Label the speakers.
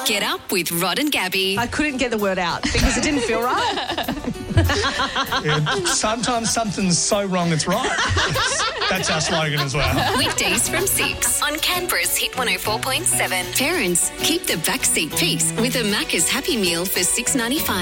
Speaker 1: Get up with Rod and Gabby.
Speaker 2: I couldn't get the word out because it didn't feel right.
Speaker 3: Yeah, sometimes something's so wrong it's right. That's our slogan as well.
Speaker 1: Weekdays from 6 on Canberra's Hit 104.7. Parents, keep the backseat peace with a Macca's Happy Meal for $6.95.